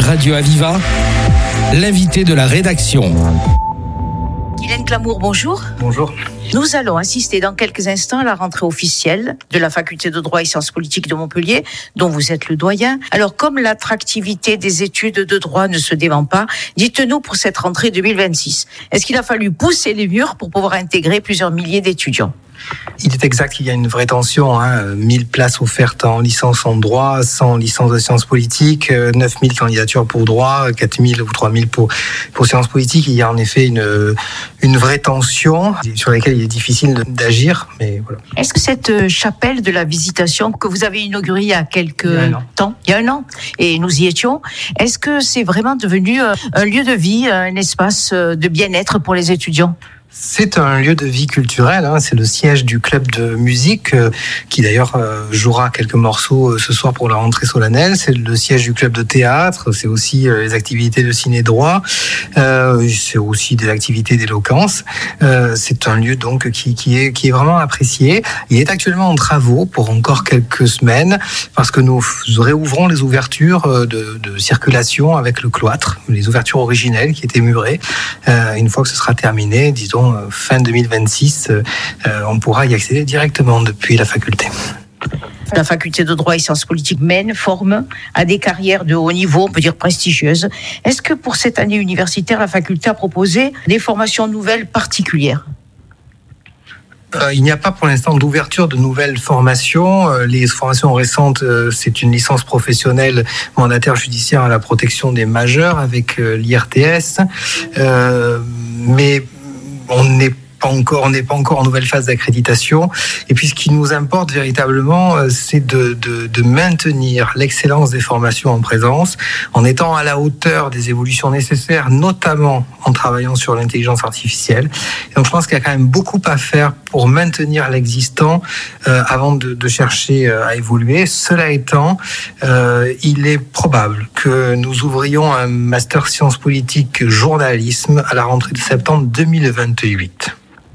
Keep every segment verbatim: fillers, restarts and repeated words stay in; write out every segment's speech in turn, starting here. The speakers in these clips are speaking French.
Radio Aviva, l'invité de la rédaction. Guylaine Clamour, bonjour. Bonjour. Nous allons assister dans quelques instants à la rentrée officielle de la faculté de droit et sciences politiques de Montpellier, dont vous êtes le doyen. Alors, comme l'attractivité des études de droit ne se dévend pas, dites-nous pour cette rentrée deux mille vingt-six, est-ce qu'il a fallu pousser les murs pour pouvoir intégrer plusieurs milliers d'étudiants ? Il est exact qu'il y a une vraie tension, hein. mille places offertes en licence en droit, cent licences de sciences politiques, neuf mille candidatures pour droit, quatre mille ou trois mille pour, pour sciences politiques. Il y a en effet une, une vraie tension sur laquelle il est difficile d'agir. Mais voilà. Est-ce que cette chapelle de la Visitation que vous avez inaugurée il y a quelques il y a temps, il y a un an, et nous y étions, est-ce que c'est vraiment devenu un lieu de vie, un espace de bien-être pour les étudiants ? C'est un lieu de vie culturelle, hein. C'est le siège du club de musique euh, qui d'ailleurs euh, jouera quelques morceaux euh, ce soir pour la rentrée solennelle. C'est le siège du club de théâtre, c'est aussi euh, les activités de ciné-droit, euh, c'est aussi des activités d'éloquence. Euh, c'est un lieu donc qui, qui, est, qui est vraiment apprécié. Il est actuellement en travaux pour encore quelques semaines parce que nous réouvrons les ouvertures de, de circulation avec le cloître, les ouvertures originelles qui étaient murées. Euh, une fois que ce sera terminé, disons fin deux mille vingt-six, euh, on pourra y accéder directement depuis la faculté. La faculté de droit et sciences politiques mène, forme à des carrières de haut niveau, on peut dire prestigieuses. Est-ce que pour cette année universitaire, la faculté a proposé des formations nouvelles particulières ? Euh, il n'y a pas pour l'instant d'ouverture de nouvelles formations. Euh, les formations récentes, euh, c'est une licence professionnelle mandataire judiciaire à la protection des majeurs avec euh, l'I R T S. Euh, mais on n'est pas encore, on n'est pas encore en nouvelle phase d'accréditation. Et puis, ce qui nous importe véritablement, c'est de, de, de maintenir l'excellence des formations en présence, en étant à la hauteur des évolutions nécessaires, notamment en travaillant sur l'intelligence artificielle. Et donc, je pense qu'il y a quand même beaucoup à faire pour maintenir l'existant euh, avant de, de chercher à évoluer. Cela étant, euh, il est probable que nous ouvrions un master sciences politiques journalisme à la rentrée de septembre deux mille vingt-huit.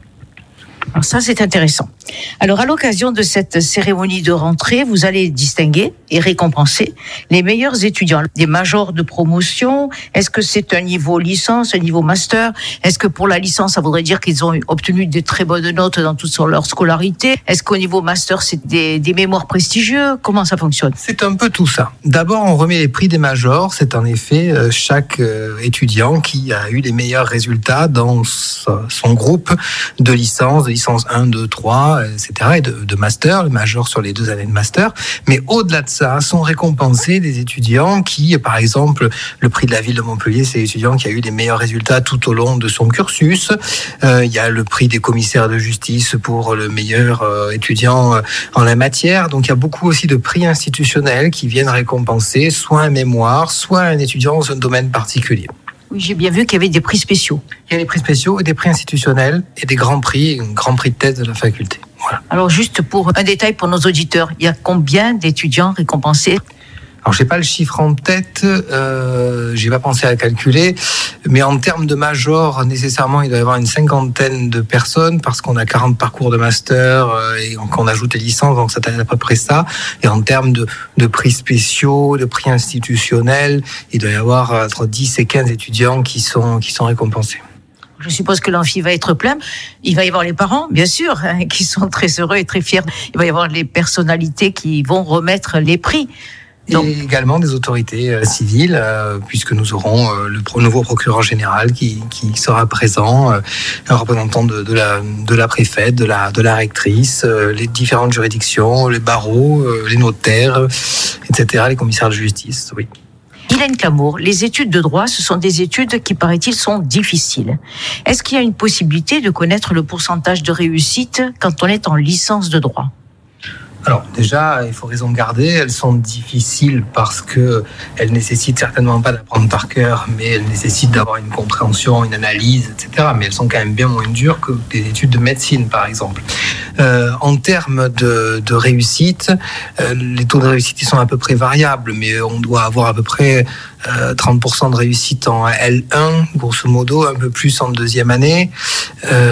Alors ça, c'est intéressant. Alors, à l'occasion de cette cérémonie de rentrée, vous allez distinguer et récompenser les meilleurs étudiants, des majors de promotion. Est-ce que c'est un niveau licence, un niveau master ? Est-ce que pour la licence, ça voudrait dire qu'ils ont obtenu de très bonnes notes dans toute leur scolarité ? Est-ce qu'au niveau master, c'est des, des mémoires prestigieux ? Comment ça fonctionne ? C'est un peu tout ça. D'abord, on remet les prix des majors. C'est en effet chaque étudiant qui a eu les meilleurs résultats dans son groupe de licence, de licence un, deux, trois, et cetera, et de, de master, le major sur les deux années de master. Mais au-delà de ça, sont récompensés des étudiants qui, par exemple, le prix de la ville de Montpellier, c'est l'étudiant qui a eu les meilleurs résultats tout au long de son cursus. Euh, il y a le prix des commissaires de justice pour le meilleur euh, étudiant euh, en la matière. Donc, il y a beaucoup aussi de prix institutionnels qui viennent récompenser soit un mémoire, soit un étudiant dans un domaine particulier. Oui, j'ai bien vu qu'il y avait des prix spéciaux. Il y a des prix spéciaux et des prix institutionnels et des grands prix, un grand prix de thèse de la faculté. Voilà. Alors, juste pour un détail pour nos auditeurs, il y a combien d'étudiants récompensés ? Alors, j'ai pas le chiffre en tête, euh, j'ai pas pensé à calculer, mais en termes de major, nécessairement, il doit y avoir une cinquantaine de personnes parce qu'on a quarante parcours de master euh, et qu'on ajoute les licences, donc ça à peu près ça. Et en termes de, de prix spéciaux, de prix institutionnels, il doit y avoir entre dix et quinze étudiants qui sont, qui sont récompensés. Je suppose que l'amphi va être plein. Il va y avoir les parents, bien sûr, hein, qui sont très heureux et très fiers. Il va y avoir les personnalités qui vont remettre les prix. Donc, et également des autorités euh, civiles, euh, puisque nous aurons euh, le pro- nouveau procureur général qui, qui sera présent, euh, un représentant de, de, la, de la préfète, de la, de la rectrice, euh, les différentes juridictions, les barreaux, euh, les notaires, et cetera, les commissaires de justice, oui. Guylaine Clamour, les études de droit, ce sont des études qui, paraît-il, sont difficiles. Est-ce qu'il y a une possibilité de connaître le pourcentage de réussite quand on est en licence de droit ? Alors déjà, il faut raison garder, elles sont difficiles parce que elles nécessitent certainement pas d'apprendre par cœur, mais elles nécessitent d'avoir une compréhension, une analyse, et cetera. Mais elles sont quand même bien moins dures que des études de médecine, par exemple. Euh, en termes de, de réussite, euh, les taux de réussite ils sont à peu près variables, mais on doit avoir à peu près euh, trente pour cent de réussite en L un, grosso modo, un peu plus en deuxième année. Euh,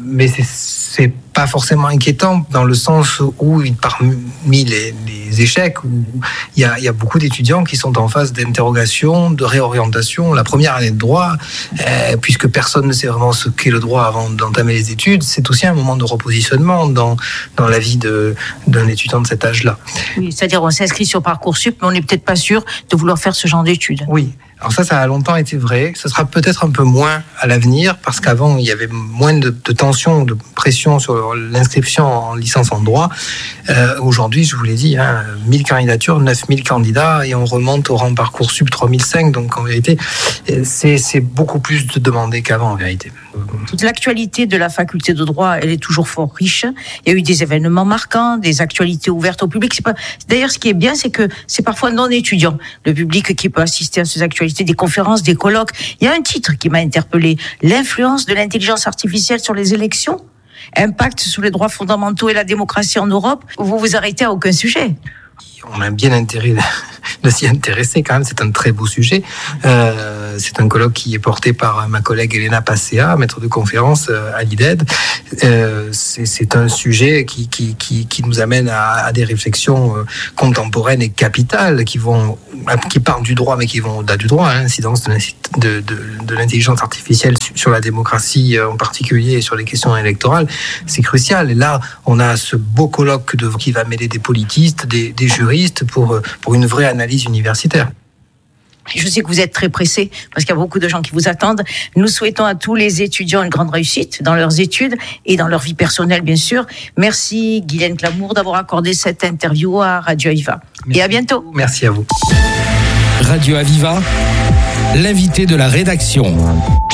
mais c'est, c'est pas forcément inquiétant dans le sens où, parmi les, les échecs, où il y a, il y a beaucoup d'étudiants qui sont en phase d'interrogation, de réorientation. La première année de droit, euh, puisque personne ne sait vraiment ce qu'est le droit avant d'entamer les études, c'est aussi un moment de repositionnement dans, dans la vie de, d'un étudiant de cet âge-là. Oui, c'est-à-dire on s'inscrit sur Parcoursup, mais on n'est peut-être pas sûr de vouloir faire ce genre d'études. Oui. Alors ça, ça a longtemps été vrai. Ce sera peut-être un peu moins à l'avenir, parce qu'avant, il y avait moins de, de tension, de pression sur l'inscription en licence en droit. Euh, aujourd'hui, je vous l'ai dit, hein, mille candidatures, neuf mille candidats, et on remonte au rang Parcoursup trois mille cinq. Donc en vérité, c'est, c'est beaucoup plus de demandé qu'avant, en vérité. Toute l'actualité de la faculté de droit, elle est toujours fort riche. Il y a eu des événements marquants, des actualités ouvertes au public. C'est pas... D'ailleurs, ce qui est bien, c'est que c'est parfois non étudiant, le public qui peut assister à ces actualités, des conférences, des colloques. Il y a un titre qui m'a interpellé: l'influence de l'intelligence artificielle sur les élections, impact sur les droits fondamentaux et la démocratie en Europe. Vous vous arrêtez à aucun sujet. On a bien intérêt de s'y intéresser quand même, c'est un très beau sujet. Euh, c'est un colloque qui est porté par ma collègue Elena Passea, maître de conférence à l'I D E D. Euh, c'est, c'est un sujet qui, qui, qui, qui nous amène à, à des réflexions contemporaines et capitales qui vont, qui partent du droit mais qui vont au-delà du droit, hein, l'incidence de, de, de, de l'intelligence artificielle sur la démocratie en particulier et sur les questions électorales, c'est crucial. Et là, on a ce beau colloque de, qui va mêler des politistes, des, des juristes pour, pour une vraie analyse universitaire. Je sais que vous êtes très pressé parce qu'il y a beaucoup de gens qui vous attendent. Nous souhaitons à tous les étudiants une grande réussite dans leurs études et dans leur vie personnelle, bien sûr. Merci Guylaine Clamour d'avoir accordé cette interview à Radio Aviva. Merci. Et à bientôt. Merci à vous. Radio Aviva, l'invité de la rédaction.